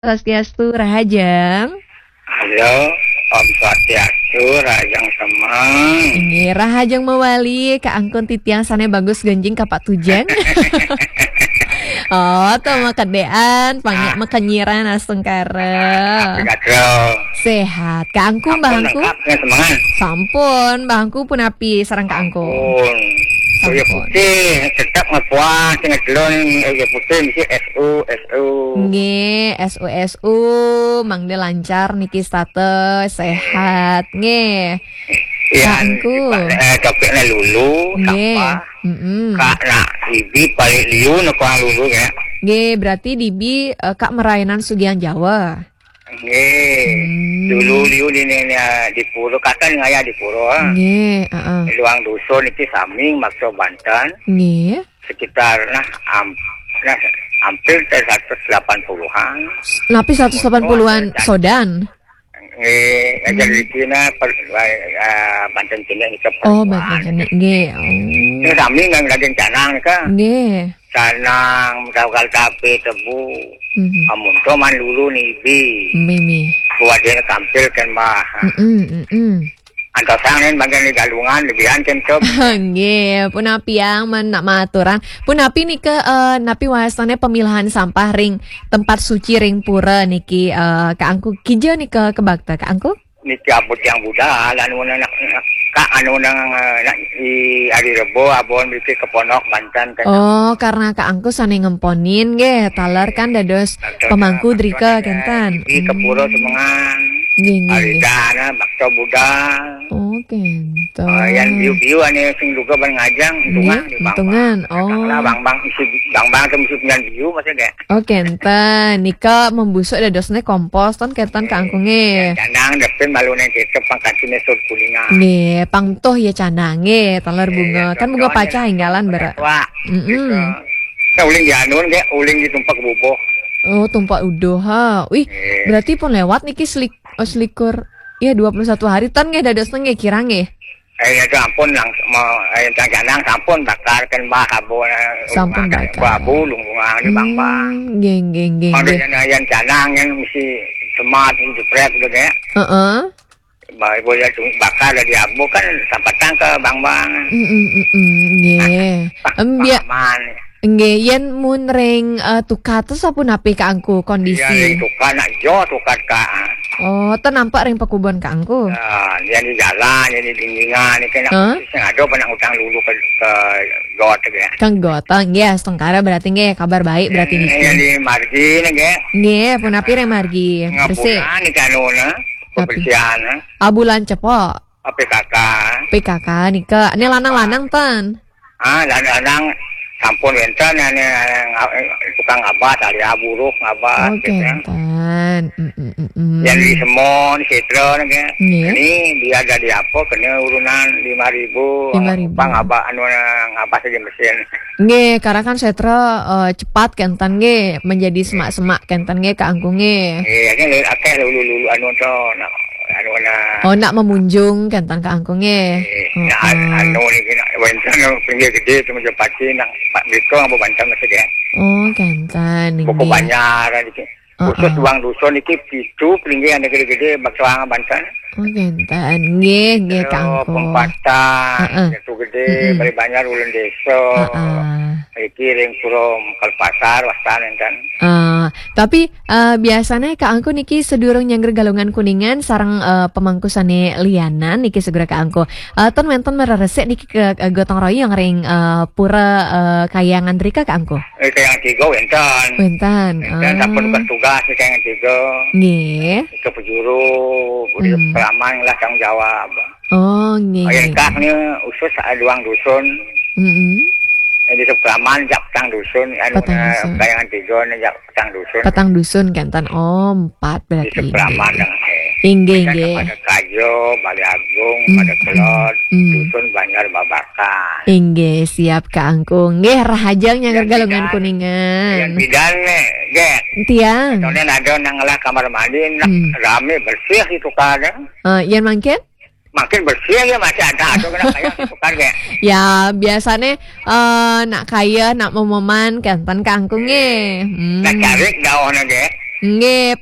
Swastiastu Rahajang. Halo, Om Swastiastu, Rajang Semang. Ini Rahajang mawali Kak Angkon titiang sana bagus genjing Kapak Tujang. Oh, tuh makedean, panggil makanyiran aseng kare. Sehat, Kak Angku, Bangku. Sampun, Bangku pun api sarang Kak Angku. Kuya putih, tetap ngapuan, singadlon, kuya putih, misi SU. Nge, SU, mangde lancar niki status, sehat, nge. Kak Angku. Topiknya lulu, Nge. Kak nak, Dibi paling liu, nakuang lulu ya. Nge, berarti Dibi Kak Merainan Sugian Jawa. Dulu liu di Puro, kata ngaya di Puro. Nge, Luang dusun itu Saming, Makso Banten. Nge. Sekitar hampir 180-an. Napi 180-an Sodan. Jadi di Cina Banten Cina itu. Oh, Banten Cina. Nge. Ini Saming yang lagi canang kan. Nge. Canang, kal tape tebu. Amun to man lulu nih bi. Mimi. Buat dia tampil kan bah. Antosan bagian di galungan lebihan kencop. Nggih, punapi yang nak maturan. Punapi nih ke napi wasannya pemilahan sampah ring tempat suci ring pura niki Kak Angku kijo nih ke bakta Kak Angku. Niki abot yang Buddha anu nak Kak anu nang di hari Rebo abon mikir ke Ponok Banten kan. Oh, karena Kak Angku sane ngemponin nggih, taler kan dados pemangku drika kentan. Di Kepuro Semengan. Nggih. Aridana bakso Buddha. Oh, kento. Yang biu-biu ane sing duga ban ngajang hitungan. Oh. Bang misi penyan biu maksudnya. Oh, kenten. Nika membusuk dadosne kompos ton kentan Kak Angku nge. Canang depen balune tetep pangkatine sud kuningan. Nge, pangtoh ya canange, taler bunga. Kan bunga paca hinggalan berat. Nah, uling di anun ge, uling di tumpak buboh. Oh, tumpak udoh ha. Wih, berarti pun lewat niki selikur. Iya 21 hari tan nge dadosne nge kirang nge. Itu ampun langsung mau canang sampun bakar kan bah abon. Sampun bakar. Abu lunggungan di bang-bang. Geng. Ada yang canang yang mesti semat jepret gitu ya. Baik boleh bakar dari abu kan sampai ke bang-bang. Nge. Nge yen mun ring tukatus apa napi Kak Angku kondisi? Iya, tukat nak jo tukat Kak. Oh, ten nampak ring pekubon Kak Angku. Dia di jalan, dia di dindingan, ini kan ada penang utang lulu ke got ya. Kang gotong, ya, setengkara berarti nge kabar baik berarti niki. Yang di margi nge. Nge, pun napi ring margi. Bersih. Ngapunan nih kanuna, kebersihan. Abulan cepok. PKK nika. Ini lanang-lanang tan. Lanang sampun enten tukang abah tali aburuk abah gitu ya. Yang di Semon, Citro ini dia ada di apa kena urunan 5.000 pang abah anu ngabah saja mesin. Nge, karena kan setra cepat kentan nge menjadi semak-semak kentan nge Kak Angku nge. Iya, ini akeh lulu anu to Oh, nak memunjung kentan Kak Angku nge. Anu ni kena bantan pinggir gede cuma cepati nak Pak Biko ngabo bantan masih ya. Oh, kentan. Buku banyak gitu. Khusus uang dusun iki pitu pinggir ane gede-gede baksoang bantan. Oh, kentan. Nge Kak Angku. Pempatan, itu gede, bari banyak ulun desa. Iki ring puro Kalpasar wastan enten. Tapi biasanya Kak Angku niki sedurung nyangger galungan kuningan sarang pemangkusane lianan niki segera Kak Angku. Ton menten mereresek niki ke gotong royong ring pura kayangan drika Kak Angku. Kayangan tiga wentan. Dan sampun tugas kayangan tiga. Nggih. Ke penjuru, udah pelaman lah tanggung jawab. Oh, nggih. Ayen kaknya usus doang dusun. Jadi sepelaman jak petang dusun, kayangan tiga jak petang dusun. Petang dusun kentan 4 berarti. Di sepelaman Inggih. Pada Kajo, Bali Agung, pada Kelot, dusun Banjar Babakan. Inggih, siap Kak Angku. Nggih, rahajang nyangger galungan kuningan. Yang bidan nih, gek. Tiang. Soalnya ada nanglah kamar mandi, rame bersih itu kadang. Yang mangkin? makin bersih ya masih ada atau kena kayak tukar kayak ya biasanya nak kaya nak momoman kantan kangkungnya nak cari daun aja Nggih.